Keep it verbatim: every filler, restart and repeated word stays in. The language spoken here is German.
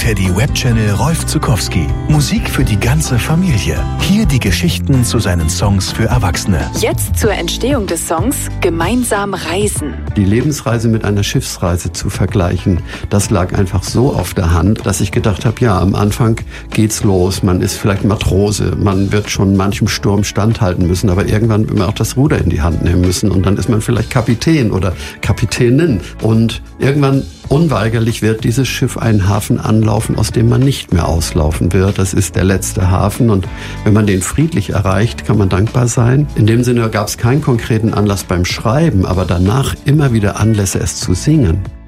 Teddy Webchannel Rolf Zuckowski. Musik für die ganze Familie. Hier die Geschichten zu seinen Songs für Erwachsene. Jetzt zur Entstehung des Songs Gemeinsam reisen. Die Lebensreise mit einer Schiffsreise zu vergleichen, das lag einfach so auf der Hand, dass ich gedacht habe, ja, am Anfang geht's los. Man ist vielleicht Matrose, man wird schon manchem Sturm standhalten müssen, aber irgendwann wird man auch das Ruder in die Hand nehmen müssen und dann ist man vielleicht Kapitän oder Kapitänin. Und irgendwann unweigerlich wird dieses Schiff einen Hafen anlaufen, aus dem man nicht mehr auslaufen wird. Das ist der letzte Hafen und wenn man den friedlich erreicht, kann man dankbar sein. In dem Sinne gab es keinen konkreten Anlass beim Schreiben, aber danach immer wieder Anlässe, es zu singen.